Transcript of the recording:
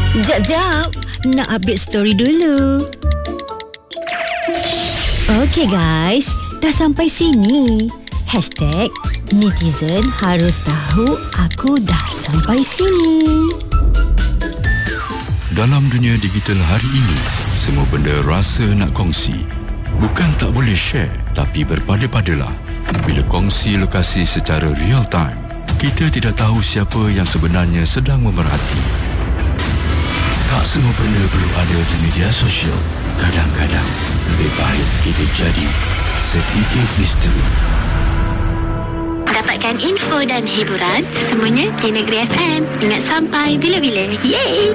Jap, nak update story dulu. Okey guys, dah sampai sini. #netizen harus tahu aku dah sampai sini. Dalam dunia digital hari ini, semua benda rasa nak kongsi. Bukan tak boleh share, tapi berpada-padalah. Bila kongsi lokasi secara real time, kita tidak tahu siapa yang sebenarnya sedang memerhati. Tak semua benda perlu ada di media sosial. Kadang-kadang, lebih baik kita jadi sedikit misteri. Dapatkan info dan hiburan semuanya di Negeri FM. Ingat sampai bila-bila. Yeay!